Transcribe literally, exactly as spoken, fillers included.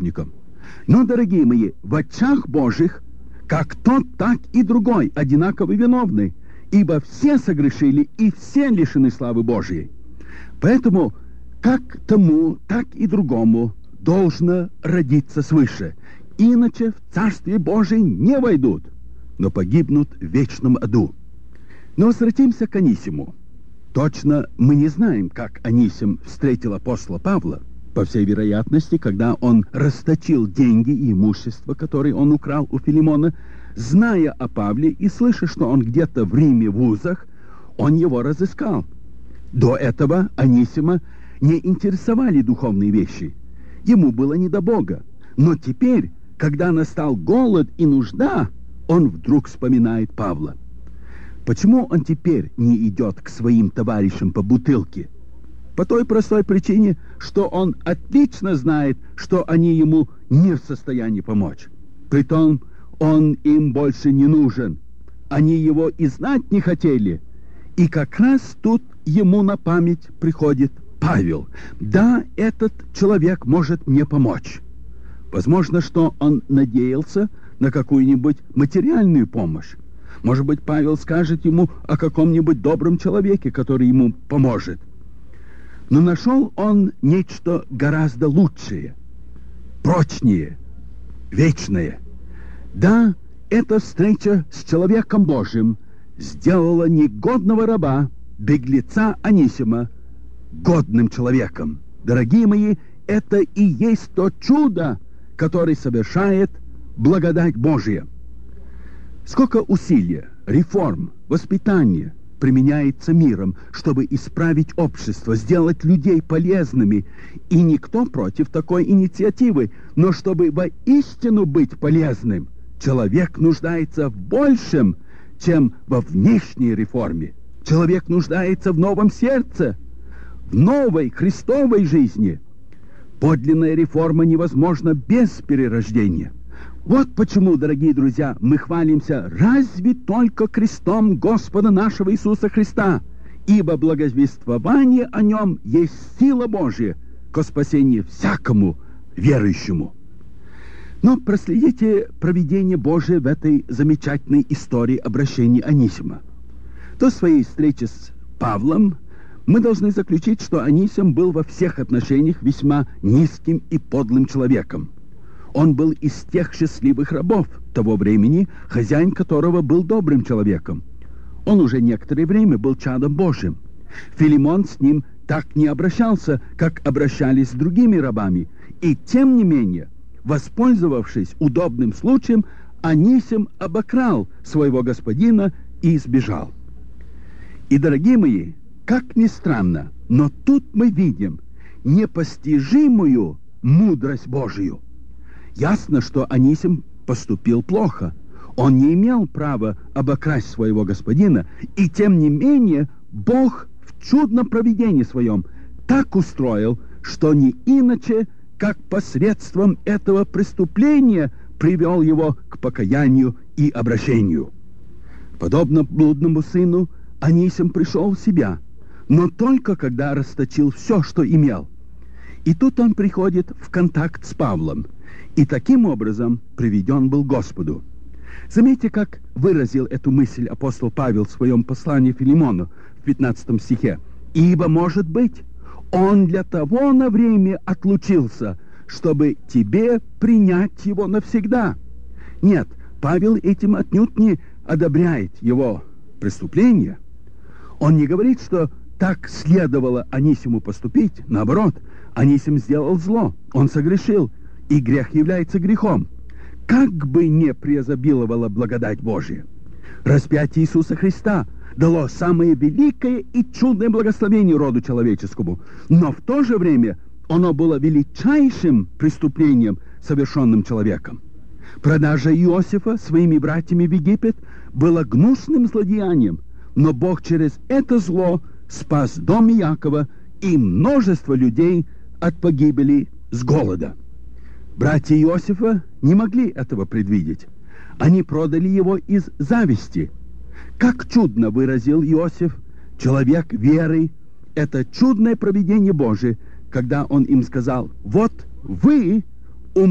преступником. Но, дорогие мои, в очах Божьих, как тот, так и другой одинаково виновны, ибо все согрешили и все лишены славы Божьей. Поэтому как тому, так и другому должно родиться свыше, иначе в Царствие Божие не войдут, но погибнут в вечном аду. Но возвратимся к Анисиму. Точно мы не знаем, как Анисим встретил апостола Павла. По всей вероятности, когда он расточил деньги и имущество, которые он украл у Филимона, зная о Павле и слыша, что он где-то в Риме в узах, он его разыскал. До этого Анисима не интересовали духовные вещи. Ему было не до Бога. Но теперь, когда настал голод и нужда, он вдруг вспоминает Павла. Почему он теперь не идет к своим товарищам по бутылке? По той простой причине, что он отлично знает, что они ему не в состоянии помочь. Притом он им больше не нужен. Они его и знать не хотели. И как раз тут ему на память приходит Павел. Да, этот человек может мне помочь. Возможно, что он надеялся на какую-нибудь материальную помощь. Может быть, Павел скажет ему о каком-нибудь добром человеке, который ему поможет. Но нашел он нечто гораздо лучшее, прочнее, вечное. Да, эта встреча с человеком Божьим сделала негодного раба, беглеца Анисима, годным человеком. Дорогие мои, это и есть то чудо, которое совершает благодать Божия. Сколько усилия, реформ, воспитания применяется миром, чтобы исправить общество, сделать людей полезными. И никто против такой инициативы. Но чтобы воистину быть полезным, человек нуждается в большем, чем во внешней реформе. Человек нуждается в новом сердце, в новой Христовой жизни. Подлинная реформа невозможна без перерождения. Вот почему, дорогие друзья, мы хвалимся разве только крестом Господа нашего Иисуса Христа, ибо благовествование о Нем есть сила Божия ко спасению всякому верующему. Но проследите провидение Божие в этой замечательной истории обращения Анисима. До своей встречи с Павлом мы должны заключить, что Анисим был во всех отношениях весьма низким и подлым человеком. Он был из тех счастливых рабов того времени, хозяин которого был добрым человеком. Он уже некоторое время был чадом Божьим. Филимон с ним так не обращался, как обращались с другими рабами. И тем не менее, воспользовавшись удобным случаем, Анисим обокрал своего господина и сбежал. И, дорогие мои, как ни странно, но тут мы видим непостижимую мудрость Божию. Ясно, что Анисим поступил плохо. Он не имел права обокрасть своего господина, и тем не менее Бог в чудном провидении своем так устроил, что не иначе, как посредством этого преступления привел его к покаянию и обращению. Подобно блудному сыну, Анисим пришел в себя, но только когда расточил все, что имел. И тут он приходит в контакт с Павлом, и таким образом приведен был Господу. Заметьте, как выразил эту мысль апостол Павел в своем послании Филимону в пятнадцатом стихе. «Ибо, может быть, он для того на время отлучился, чтобы тебе принять его навсегда». Нет, Павел этим отнюдь не одобряет его преступление. Он не говорит, что так следовало Анисиму поступить. Наоборот, Анисим сделал зло, он согрешил, и грех является грехом. Как бы не преизобиловала благодать Божия. Распятие Иисуса Христа дало самое великое и чудное благословение роду человеческому, но в то же время оно было величайшим преступлением, совершенным человеком. Продажа Иосифа своими братьями в Египет была гнусным злодеянием, но Бог через это зло спас дом Иакова и множество людей от погибели с голода. Братья Иосифа не могли этого предвидеть. Они продали его из зависти. Как чудно выразил Иосиф, человек веры, это чудное провидение Божие, когда он им сказал: «Вот вы